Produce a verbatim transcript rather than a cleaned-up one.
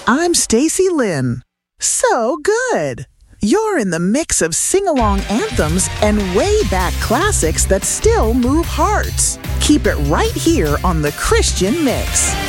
I'm Stacy Lynn. So good! You're in the mix of sing-along anthems and way-back classics that still move hearts. Keep it right here on the Christian Mix.